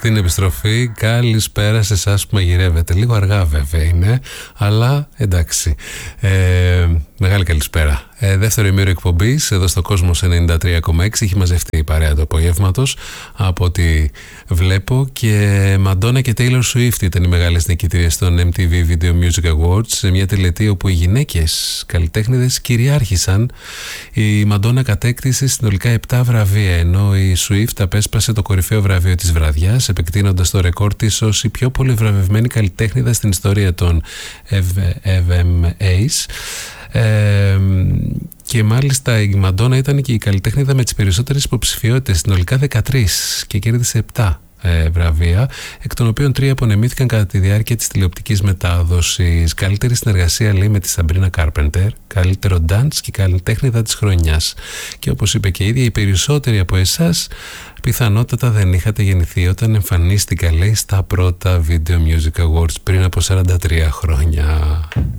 στην επιστροφή. Καλησπέρα σε εσάς που μαγειρεύετε. Λίγο αργά βέβαια είναι, αλλά εντάξει. Μεγάλη καλησπέρα. Δεύτερο ημίρο εκπομπής εδώ στο Κόσμος 93,6. Έχει μαζευτεί η παρέα του απογεύματος από ό,τι βλέπω. Και Μαντόνα και Taylor Swift ήταν οι μεγάλες νικητρίες των MTV Video Music Awards, σε μια τελετή όπου οι γυναίκες καλλιτέχνηδες κυριάρχησαν. Η Μαντόνα κατέκτησε συνολικά 7 βραβεία, ενώ η Swift απέσπασε το κορυφαίο βραβείο της βραδιάς, επεκτείνοντας το ρεκόρ της ως η πιο πολύ βραβευμένη καλλιτέχνηδα στην ιστορία των VMAs. Και μάλιστα η Μαντόνα ήταν και η καλλιτέχνηδα με τις περισσότερες υποψηφιότητες, συνολικά 13, και κέρδισε 7 βραβεία, εκ των οποίων 3 απονεμήθηκαν κατά τη διάρκεια της τηλεοπτικής μετάδοσης. Καλύτερη συνεργασία, λέει, με τη Σαμπρίνα Κάρπεντερ, καλύτερο dance και καλλιτέχνηδα της χρονιάς. Και όπως είπε και η ίδια, οι περισσότεροι από εσάς πιθανότατα δεν είχατε γεννηθεί όταν εμφανίστηκα, λέει, στα πρώτα Video Music Awards πριν από 43 χρόνια.